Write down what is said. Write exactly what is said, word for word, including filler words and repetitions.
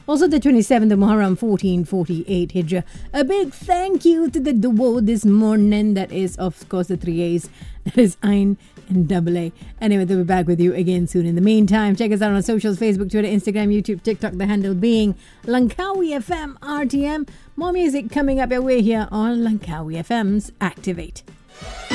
Also the twenty-seventh of Muharram, fourteen forty-eight Hijrah. A big thank you to the duo this morning. That is, of course, the three A's. That is Ain and double A. Anyway, they'll be back with you again soon. In the meantime, check us out on socials, Facebook, Twitter, Instagram, YouTube, TikTok, the handle being Langkawi F M R T M. More music coming up your way here on Langkawi F M's Activate.